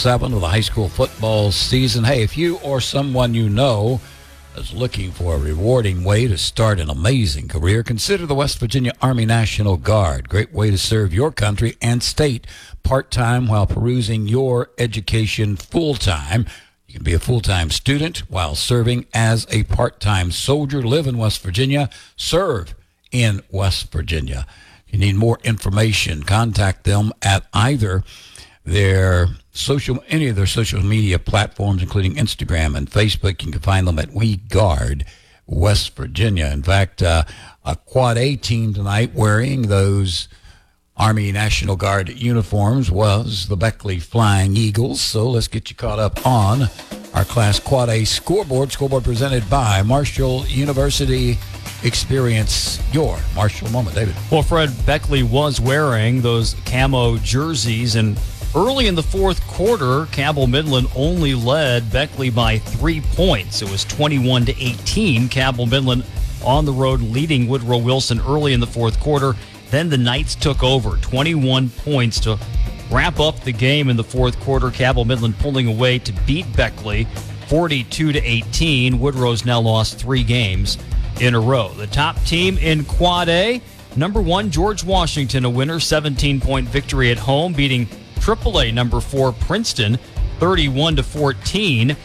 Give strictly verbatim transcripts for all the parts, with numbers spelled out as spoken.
seven of the high school football season. Hey, if you or someone you know is looking for a rewarding way to start an amazing career, consider the West Virginia Army National Guard. Great way to serve your country and state part-time while perusing your education full-time. You can be a full-time student while serving as a part-time soldier. Live in West Virginia. Serve in West Virginia. If you need more information, contact them at either their social, any of their social media platforms, including Instagram and Facebook. You can find them at We Guard West Virginia. In fact, uh, a Quad A team tonight wearing those Army National Guard uniforms was the Beckley Flying Eagles. So let's get you caught up on our Class Quad A scoreboard. Scoreboard presented by Marshall University. Experience your Marshall moment, David. Well, Fred, Beckley was wearing those camo jerseys, and early in the fourth quarter, Cabell Midland only led Beckley by three points. It was twenty-one to eighteen. Cabell Midland on the road leading Woodrow Wilson early in the fourth quarter. Then the Knights took over, twenty-one points to wrap up the game in the fourth quarter. Cabell Midland pulling away to beat Beckley, forty-two to eighteen. Woodrow's now lost three games in a row. The top team in Quad A, number one, George Washington, a winner, seventeen-point victory at home, beating triple A number four, Princeton, thirty-one to fourteen.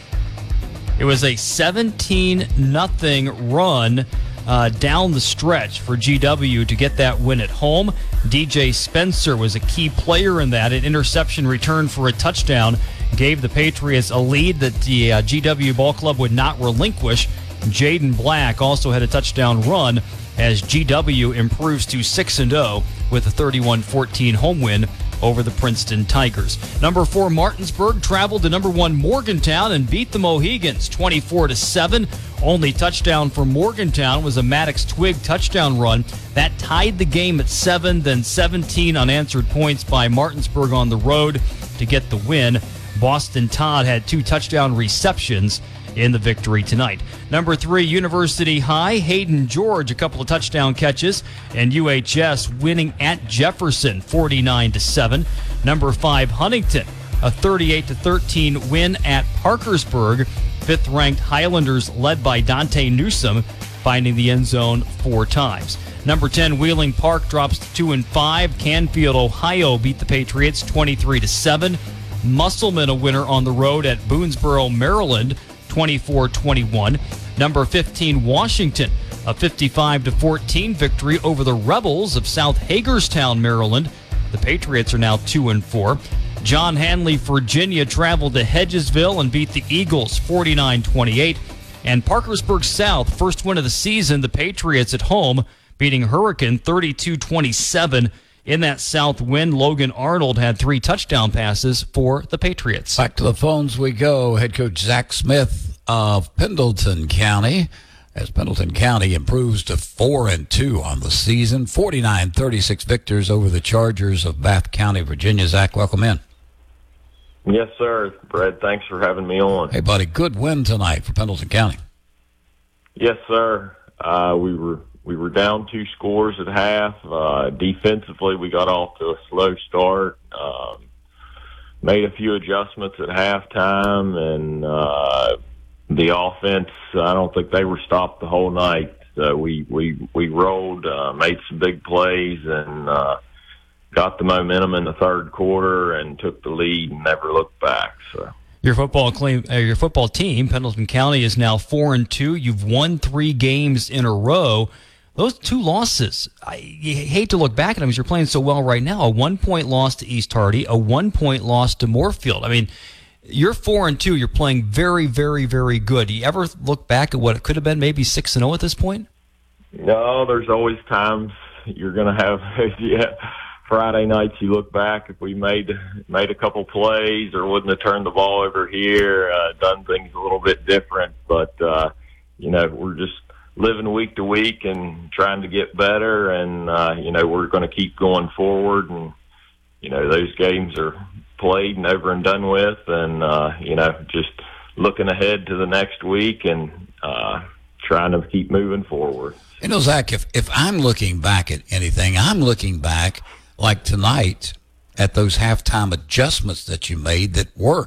It was a seventeen nothing run uh, down the stretch for G W to get that win at home. D J Spencer was a key player in that. An interception return for a touchdown gave the Patriots a lead that the uh, G W Ball Club would not relinquish. Jaden Black also had a touchdown run as G W improves to six and oh with a thirty-one fourteen home win over the Princeton Tigers. Number four, Martinsburg traveled to number one, Morgantown, and beat the Mohegans twenty-four to seven. Only touchdown for Morgantown was a Maddox Twig touchdown run. That tied the game at seven, then seventeen unanswered points by Martinsburg on the road to get the win. Boston Todd had two touchdown receptions in the victory tonight. Number three, University High, Hayden George, a couple of touchdown catches, and U H S winning at Jefferson, forty-nine to seven. Number five, Huntington, a thirty-eight to thirteen win at Parkersburg. Fifth-ranked Highlanders, led by Dante Newsom, finding the end zone four times. Number ten, Wheeling Park drops to two and five. Canfield, Ohio, beat the Patriots twenty-three to seven. Musselman, a winner on the road at Boonesboro, Maryland, twenty-four twenty-one. Number fifteen, Washington, a fifty-five to fourteen victory over the Rebels of South Hagerstown, Maryland. The Patriots are now two and four. John Hanley, Virginia, traveled to Hedgesville and beat the Eagles forty-nine twenty-eight. And Parkersburg South, first win of the season, the Patriots at home, beating Hurricane thirty-two twenty-seven. In that South win, Logan Arnold had three touchdown passes for the Patriots. Back to the phones we go. Head coach Zach Smith of Pendleton County, as Pendleton County improves to four and two on the season. forty-nine thirty-six victors over the Chargers of Bath County, Virginia. Zach, welcome in. Yes, sir. Brad, thanks for having me on. Hey, buddy, good win tonight for Pendleton County. Yes, sir. Uh, we were we were down two scores at half. Uh, defensively, we got off to a slow start. Um, made a few adjustments at halftime, and uh, the offense, I don't think they were stopped the whole night. So we we we rolled, uh, made some big plays, and uh, got the momentum in the third quarter and took the lead and never looked back. So. Your football claim, uh, your football team, Pendleton County, is now four and two. You've won three games in a row. Those two losses, I you hate to look back at them because you're playing so well right now. A one-point loss to East Hardy, a one-point loss to Moorfield. I mean, you're four and two. You're playing very, very, very good. Do you ever look back at what it could have been, maybe six and zero at this point? No, there's always times you're going to have. Yeah. Friday nights you look back, if we made made a couple plays or wouldn't have turned the ball over here, uh, done things a little bit different. But, uh, you know, we're just living week to week and trying to get better. And, uh, you know, we're going to keep going forward. And, you know, those games are played and over and done with. And, uh, you know, just looking ahead to the next week and uh, trying to keep moving forward. You know, Zach, if, if I'm looking back at anything, I'm looking back like tonight at those halftime adjustments that you made that worked.